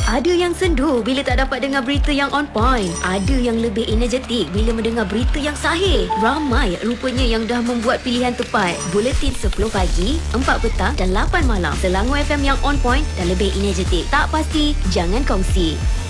Ada yang sendu bila tak dapat dengar berita yang on point. Ada yang lebih energetik bila mendengar berita yang sahih. Ramai rupanya yang dah membuat pilihan tepat. Buletin 10 pagi, 4 petang dan 8 malam. Selangor FM yang on point dan lebih energetik. Tak pasti, jangan kongsi.